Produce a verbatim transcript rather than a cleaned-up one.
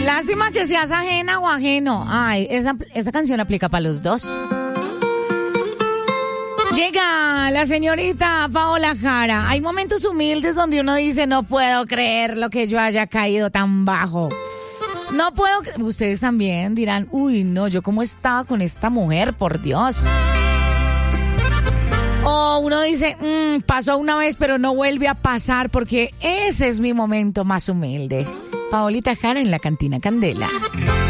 Lástima que seas ajena o ajeno. Ay, esa, esa canción aplica para los dos. Llega la señorita Paola Jara. Hay momentos humildes donde uno dice, no puedo creer lo que yo haya caído tan bajo. No puedo creer. Ustedes también dirán, uy, no, yo cómo estaba con esta mujer, por Dios. O uno dice, mmm, pasó una vez, pero no vuelve a pasar, porque ese es mi momento más humilde. Paolita Jara en la Cantina Candela.